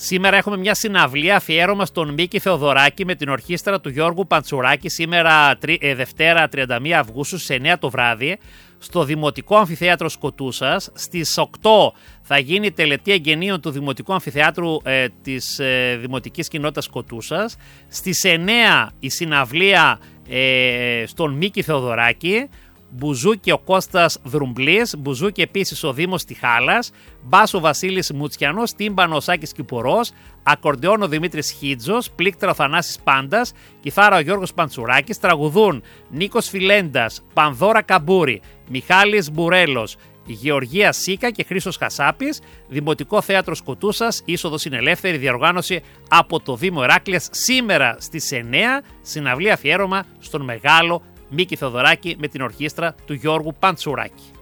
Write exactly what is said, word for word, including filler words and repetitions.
Σήμερα έχουμε μια συναυλία αφιέρωμα στον Μίκη Θεοδωράκη με την ορχήστρα του Γιώργου Παντσουράκη σήμερα ε, Δευτέρα τριάντα μία Αυγούστου στις εννιά το βράδυ στο Δημοτικό Αμφιθέατρο Σκοτούσας. Στις οκτώ θα γίνει η τελετή εγγενείων του Δημοτικού Αμφιθεάτρου ε, της ε, Δημοτικής Κοινότητας Σκοτούσας. Στις εννιά η συναυλία ε, στον Μίκη Θεοδωράκη. Μπουζούκι ο Κώστας Δρουμπλής, μπουζούκι επίσης ο Δήμος Τιχάλας, μπάσο Βασίλης Μουτσιανός, τύμπανο ο Σάκης Κυπουρός, ακορντεόν ο Δημήτρης Χίτζος, πλήκτρα ο Θανάσης Πάντας, κιθάρα ο Γιώργος Παντσουράκης, τραγουδούν Νίκος Φιλέντας, Πανδώρα Καμπούρη, Μιχάλης Μπουρέλος, Γεωργία Σίκα και Χρήστος Χασάπης. Δημοτικό Θέατρο Σκοτούσας, είσοδος είναι ελεύθερη, διοργάνωση από το Δήμο Ηράκλειας σήμερα στις εννιά, συναυλία αφιέρωμα στον μεγάλο Μίκη Θεοδωράκη με την ορχήστρα του Γιώργου Παντσουράκη.